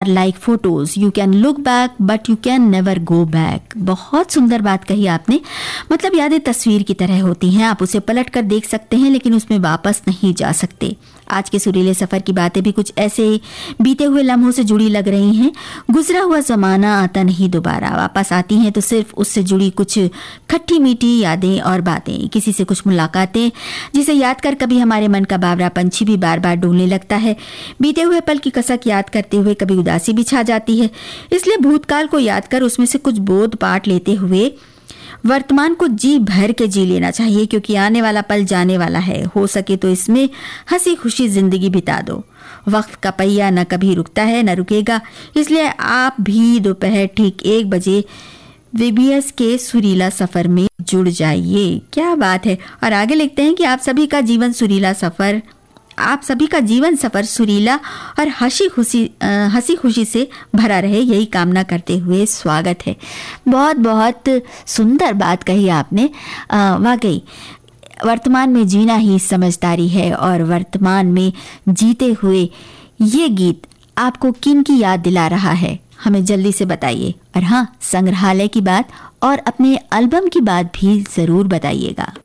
Like photos, you can look back but you can never go back. बहुत सुंदर बात कही आपने। मतलब यादें तस्वीर की तरह होती हैं, आप उसे पलट कर देख सकते हैं लेकिन उसमें वापस नहीं जा सकते। आज के सुरीले सफर की बातें भी कुछ ऐसे बीते हुए लम्हों से जुड़ी लग रही हैं। गुजरा हुआ जमाना आता नहीं दोबारा, वापस आती हैं तो सिर्फ उससे जुड़ी कुछ खट्टी मीठी यादें और बातें, किसी से कुछ मुलाकातें जिसे याद कर कभी हमारे मन का बावरा पंछी भी बार बार डोलने लगता है। बीते हुए पल की कसक याद करते हुए कभी उदासी भी छा जाती है। इसलिए भूतकाल को याद कर उसमें से कुछ बोध पाठ लेते हुए वर्तमान को जी भर के जी लेना चाहिए, क्योंकि आने वाला पल जाने वाला है। हो सके तो इसमें हंसी खुशी जिंदगी बिता दो। वक्त का पहिया न कभी रुकता है न रुकेगा, इसलिए आप भी दोपहर ठीक 1 बजे VBS के सुरीला सफर में जुड़ जाइए। क्या बात है। और आगे लिखते हैं कि आप सभी का जीवन सुरीला और हंसी खुशी से भरा रहे, यही कामना करते हुए स्वागत है। बहुत बहुत सुंदर बात कही आपने। वाकई वर्तमान में जीना ही समझदारी है, और वर्तमान में जीते हुए ये गीत आपको किन की याद दिला रहा है, हमें जल्दी से बताइए। और हाँ, संग्रहालय की बात और अपने एल्बम की बात भी जरूर बताइएगा।